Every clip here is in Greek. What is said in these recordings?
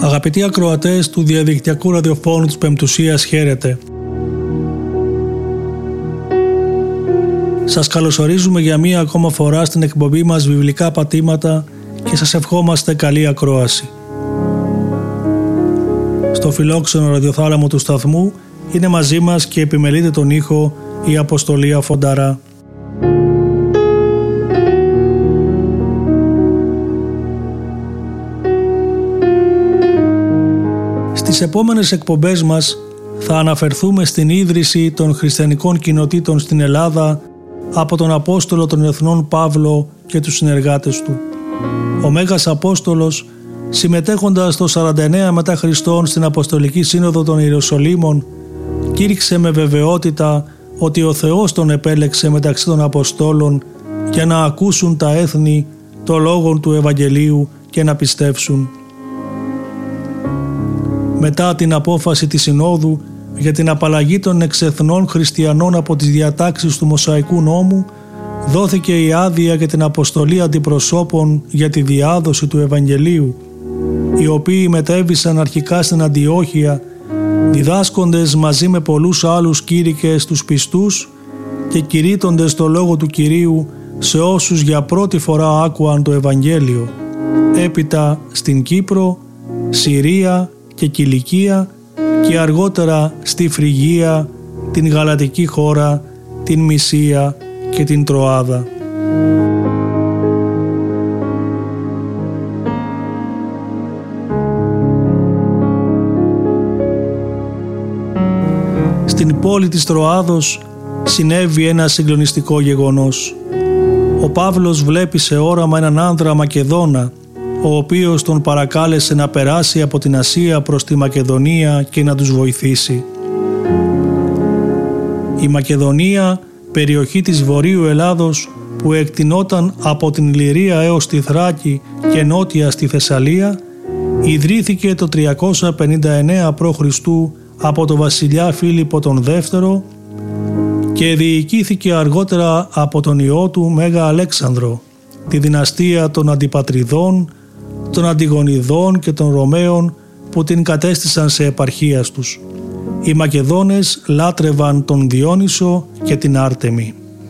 Αγαπητοί ακροατές του διαδικτυακού ραδιοφώνου της Πεμπτουσίας, χαίρετε. Σας καλωσορίζουμε για μία ακόμα φορά στην εκπομπή μας Βιβλικά Πατήματα και σας ευχόμαστε καλή ακρόαση. Στο φιλόξενο ραδιοθάλαμο του σταθμού είναι μαζί μας και επιμελείται τον ήχο η Αποστολία Φονταρά. Στις επόμενες εκπομπές μας θα αναφερθούμε στην ίδρυση των χριστιανικών κοινοτήτων στην Ελλάδα από τον Απόστολο των Εθνών Παύλο και τους συνεργάτες του. Ο Μέγας Απόστολος, συμμετέχοντας το 49 μετά Χριστόν στην Αποστολική Σύνοδο των Ιεροσολύμων, κήρυξε με βεβαιότητα ότι ο Θεός τον επέλεξε μεταξύ των Αποστόλων για να ακούσουν τα έθνη το λόγο του Ευαγγελίου και να πιστεύσουν. Μετά την απόφαση της Συνόδου για την απαλλαγή των εξεθνών χριστιανών από τις διατάξεις του Μωσαϊκού νόμου, δόθηκε η άδεια για την αποστολή αντιπροσώπων για τη διάδοση του Ευαγγελίου, οι οποίοι μετέβησαν αρχικά στην Αντιόχεια, διδάσκοντες μαζί με πολλούς άλλους κήρυκες τους πιστούς και κηρύττοντες το λόγο του Κυρίου σε όσους για πρώτη φορά άκουαν το Ευαγγέλιο, έπειτα στην Κύπρο, Συρία και Κιλικία και αργότερα στη Φρυγία, την Γαλατική χώρα, την Μυσία και την Τροάδα. Στην πόλη της Τροάδος συνέβη ένα συγκλονιστικό γεγονός. Ο Παύλος βλέπει σε όραμα έναν άνδρα Μακεδόνα, ο οποίος τον παρακάλεσε να περάσει από την Ασία προς τη Μακεδονία και να τους βοηθήσει. Η Μακεδονία, περιοχή της Βορείου Ελλάδος που εκτεινόταν από την Ιλυρία έως τη Θράκη και νότια στη Θεσσαλία, ιδρύθηκε το 359 π.Χ. από τον βασιλιά Φίλιππο τον Δεύτερο και διοικήθηκε αργότερα από τον ιό του Μέγα Αλέξανδρο, τη δυναστεία των Αντιπατριδών, των Αντιγονιδών και των Ρωμαίων που την κατέστησαν σε επαρχίας τους. Οι Μακεδόνες λάτρευαν τον Διόνυσο και την Άρτεμη.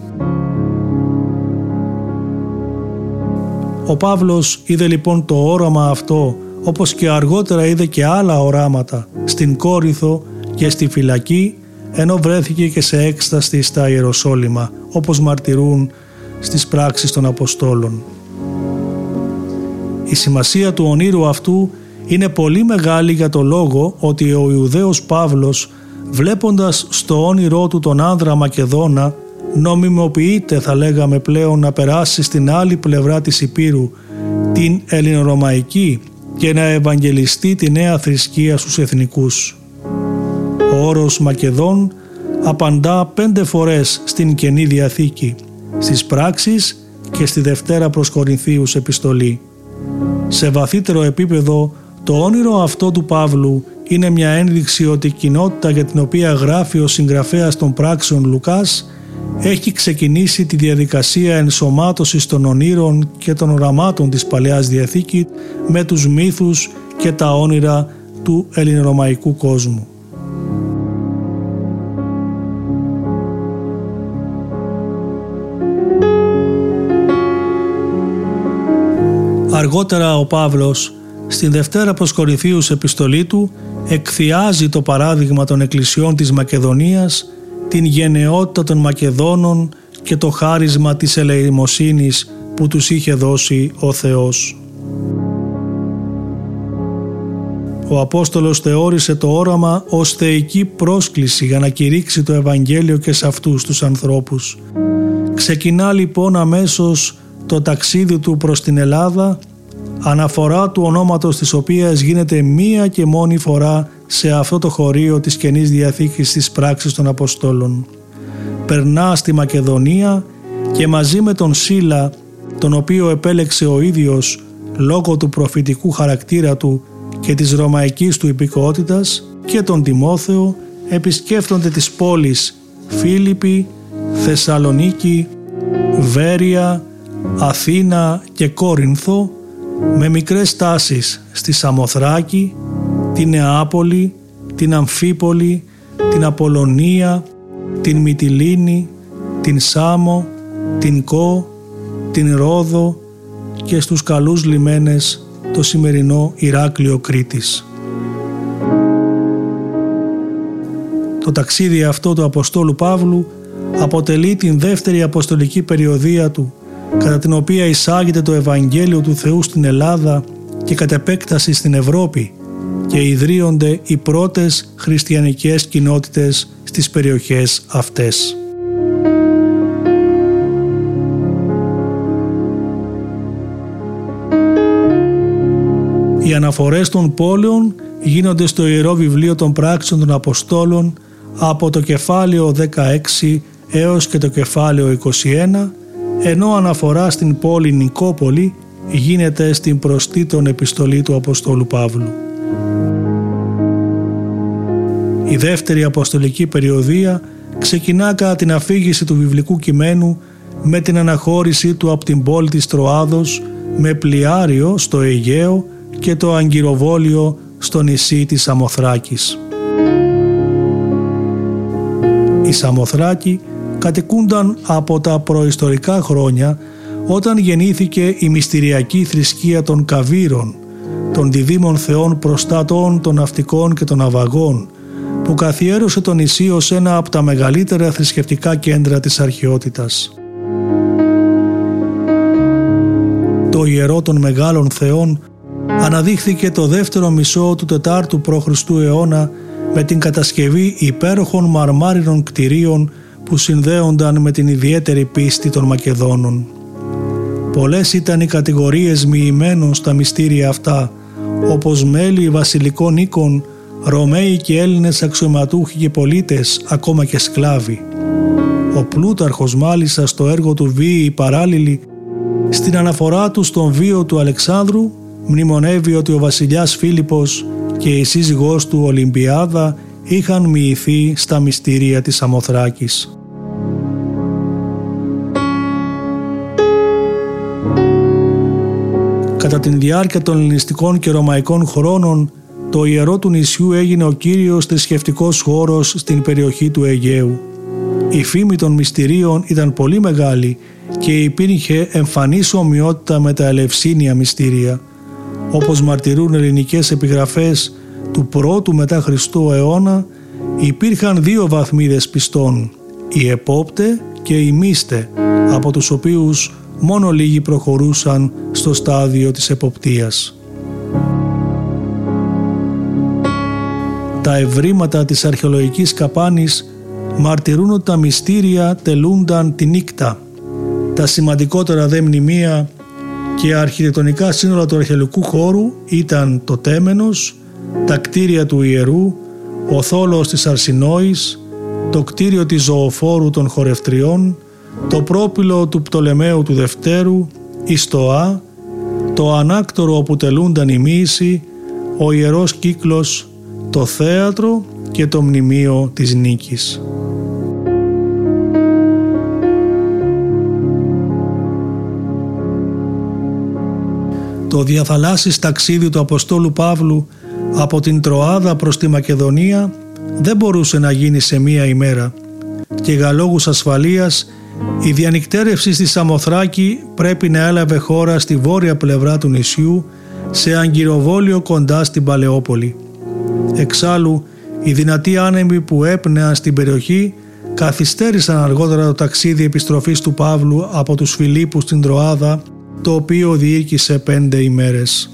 Ο Παύλος είδε λοιπόν το όραμα αυτό, όπως και αργότερα είδε και άλλα οράματα στην Κόρινθο και στη φυλακή, ενώ βρέθηκε και σε έκσταση στα Ιεροσόλυμα, όπως μαρτυρούν στις πράξεις των Αποστόλων. Η σημασία του ονείρου αυτού είναι πολύ μεγάλη για το λόγο ότι ο Ιουδαίος Παύλος, βλέποντας στο όνειρό του τον άνδρα Μακεδόνα, νομιμοποιείται, θα λέγαμε πλέον, να περάσει στην άλλη πλευρά της Ηπείρου, την ελληνορωμαϊκή, και να ευαγγελιστεί τη νέα θρησκεία στους εθνικούς. Ο όρος Μακεδόν απαντά 5 φορές στην Καινή Διαθήκη, στις πράξεις και στη Δευτέρα προς Κορινθίους επιστολή. Σε βαθύτερο επίπεδο, το όνειρο αυτό του Παύλου είναι μια ένδειξη ότι η κοινότητα για την οποία γράφει ο συγγραφέας των πράξεων Λουκάς έχει ξεκινήσει τη διαδικασία ενσωμάτωσης των ονείρων και των οραμάτων της Παλαιάς Διαθήκης με τους μύθους και τα όνειρα του ελληνορωμαϊκού κόσμου. Αργότερα ο Παύλος, στην Δευτέρα προς Κορινθίους επιστολή του, εκθιάζει το παράδειγμα των εκκλησιών της Μακεδονίας, την γενναιότητα των Μακεδόνων και το χάρισμα της ελεημοσύνης που τους είχε δώσει ο Θεός. Ο Απόστολος θεώρησε το όραμα ως θεϊκή πρόσκληση για να κηρύξει το Ευαγγέλιο και σε αυτούς τους ανθρώπους. Ξεκινά λοιπόν αμέσως το ταξίδι του προς την Ελλάδα, αναφορά του ονόματος της οποίας γίνεται μία και μόνη φορά σε αυτό το χωρίο της Καινής Διαθήκης της πράξης των Αποστόλων. Περνά στη Μακεδονία και μαζί με τον Σίλα, τον οποίο επέλεξε ο ίδιος λόγω του προφητικού χαρακτήρα του και της ρωμαϊκής του υπηκότητας, και τον Τιμόθεο, επισκέφτονται τις πόλεις Φίλιππη, Θεσσαλονίκη, Βέρεια, Αθήνα και Κόρινθο, με μικρές στάσεις στη Σαμοθράκη, την Νεάπολη, την Αμφίπολη, την Απολωνία, την Μυτιλήνη, την Σάμο, την Κο, την Ρόδο και στους καλούς λιμένες το σημερινό Ηράκλειο Κρήτης. Το ταξίδι αυτό του Αποστόλου Παύλου αποτελεί την δεύτερη αποστολική περιοδεία του, κατά την οποία εισάγεται το Ευαγγέλιο του Θεού στην Ελλάδα και κατ' επέκταση στην Ευρώπη και ιδρύονται οι πρώτες χριστιανικές κοινότητες στις περιοχές αυτές. Οι αναφορές των πόλεων γίνονται στο Ιερό Βιβλίο των Πράξεων των Αποστόλων από το κεφάλαιο 16 έως και το κεφάλαιο 21, ενώ αναφορά στην πόλη Νικόπολη γίνεται στην προστήτων επιστολή του Αποστόλου Παύλου. Η δεύτερη αποστολική περιοδεία ξεκινά κατά την αφήγηση του βιβλικού κειμένου με την αναχώρηση του από την πόλη της Τροάδος με πλοιάριο στο Αιγαίο και το αγκυροβόλιο στο νησί της Σαμοθράκης. Οι Σαμοθράκοι κατοικούνταν από τα προϊστορικά χρόνια όταν γεννήθηκε η μυστηριακή θρησκεία των Καβύρων, των διδήμων θεών προστάτων των ναυτικών και των ναυαγών, που καθιέρωσε το νησί ως ένα από τα μεγαλύτερα θρησκευτικά κέντρα της αρχαιότητας. Το ιερό των μεγάλων θεών αναδείχθηκε το δεύτερο μισό του 4ου π.Χ. αιώνα με την κατασκευή υπέροχων μαρμάρινων κτηρίων που συνδέονταν με την ιδιαίτερη πίστη των Μακεδόνων. Πολλές ήταν οι κατηγορίες μοιημένων στα μυστήρια αυτά, όπως μέλη βασιλικών οίκων, Ρωμαίοι και Έλληνες αξιωματούχοι και πολίτες, ακόμα και σκλάβοι. Ο Πλούταρχος μάλιστα στο έργο του «Βίοι παράλληλοι», στην αναφορά του στον βίο του Αλεξάνδρου, μνημονεύει ότι ο βασιλιάς Φίλιππος και η σύζυγός του Ολυμπιάδα είχαν μοιηθεί στα μυστήρια της Σαμοθράκης. Κατά την διάρκεια των ελληνιστικών και ρωμαϊκών χρόνων, το ιερό του νησιού έγινε ο κύριος θρησκευτικός χώρος στην περιοχή του Αιγαίου. Η φήμη των μυστηρίων ήταν πολύ μεγάλη και υπήρχε εμφανής ομοιότητα με τα ελευσίνια μυστήρια. Όπως μαρτυρούν ελληνικές επιγραφές του 1ου μετά Χριστού αιώνα, υπήρχαν 2 βαθμίδες πιστών, οι επόπτε και οι μύστε, από τους οποίους μόνο λίγοι προχωρούσαν στο στάδιο της εποπτείας. Τα ευρήματα της αρχαιολογικής καπάνης μαρτυρούν ότι τα μυστήρια τελούνταν τη νύχτα. Τα σημαντικότερα δε μνημεία και αρχιτεκτονικά σύνολα του αρχαιολογικού χώρου ήταν το Τέμενος, τα κτίρια του Ιερού, ο θόλος της Αρσινόης, το κτίριο της Ζωοφόρου των Χορευτριών, το πρόπυλο του Πτολεμαίου του Δευτέρου, η Στοά, το ανάκτορο όπου τελούνταν οι μοίησοι, ο Ιερός Κύκλος, το θέατρο και το μνημείο της Νίκης. Το διαθαλάσσις ταξίδι του Αποστόλου Παύλου από την Τροάδα προς τη Μακεδονία δεν μπορούσε να γίνει σε μία ημέρα και για λόγους ασφαλείας η διανυκτέρευση στη Σαμοθράκη πρέπει να έλαβε χώρα στη βόρεια πλευρά του νησιού σε αγκυροβόλιο κοντά στην Παλαιόπολη. Εξάλλου, οι δυνατοί άνεμοι που έπνεαν στην περιοχή καθυστέρησαν αργότερα το ταξίδι επιστροφής του Παύλου από τους Φιλίππους στην Τροάδα, το οποίο διήρκησε 5 ημέρες.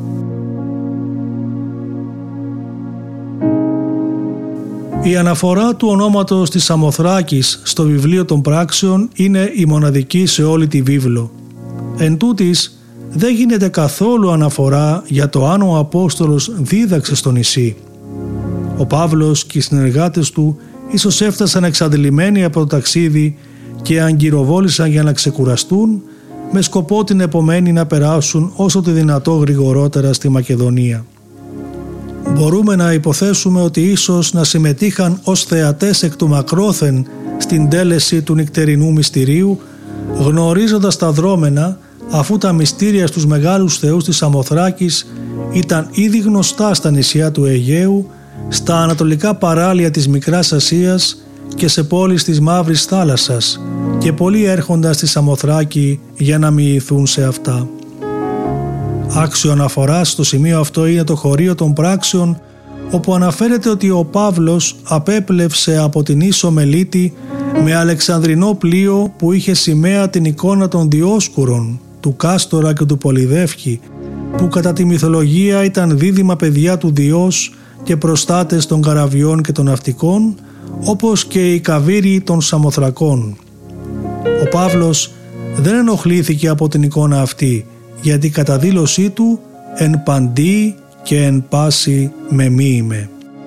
Η αναφορά του ονόματος της Σαμοθράκης στο βιβλίο των πράξεων είναι η μοναδική σε όλη τη βίβλο. Εν τούτης, δεν γίνεται καθόλου αναφορά για το αν ο Απόστολος δίδαξε στο νησί. Ο Παύλος και οι συνεργάτες του ίσως έφτασαν εξαντλημένοι από το ταξίδι και αγκυροβόλησαν για να ξεκουραστούν, με σκοπό την επομένη να περάσουν όσο το δυνατό γρηγορότερα στη Μακεδονία. Μπορούμε να υποθέσουμε ότι ίσως να συμμετείχαν ως θεατές εκ του μακρόθεν στην τέλεση του νυχτερινού μυστηρίου, γνωρίζοντας τα δρόμενα αφού τα μυστήρια στους μεγάλους θεούς της Σαμοθράκης ήταν ήδη γνωστά στα νησιά του Αιγαίου, στα ανατολικά παράλια της Μικράς Ασίας και σε πόλεις της Μαύρης Θάλασσας, και πολλοί έρχονταν στη Σαμοθράκη για να μοιηθούν σε αυτά. Άξιο αναφοράς στο σημείο αυτό είναι το χωρίο των πράξεων, όπου αναφέρεται ότι ο Παύλος απέπλευσε από την Ίσο Μελίτη με αλεξανδρινό πλοίο που είχε σημαία την εικόνα των Διόσκουρων, του Κάστορα και του Πολυδεύκη, που κατά τη μυθολογία ήταν δίδυμα παιδιά του Διός και προστάτες των καραβιών και των ναυτικών, όπως και οι καβίροι των Σαμοθρακών. Ο Παύλος δεν ενοχλήθηκε από την εικόνα αυτή, γιατί κατά δήλωσή του «εν παντί και εν πάση με μοίημε».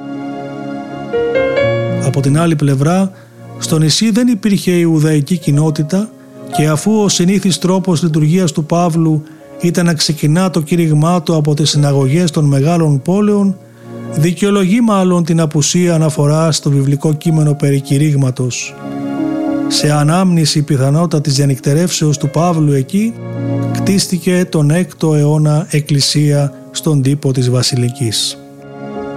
Από την άλλη πλευρά, στο νησί δεν υπήρχε Ιουδαϊκή κοινότητα, και αφού ο συνήθις τρόπος λειτουργίας του Παύλου ήταν να ξεκινά το κήρυγμά του από τις συναγωγές των μεγάλων πόλεων, δικαιολογεί μάλλον την απουσία αναφορά στο βιβλικό κείμενο περί κηρύγματος. Σε ανάμνηση πιθανότητα της διανυκτερεύσεως του Παύλου εκεί, κτίστηκε τον 6ο αιώνα εκκλησία στον τύπο της Βασιλικής.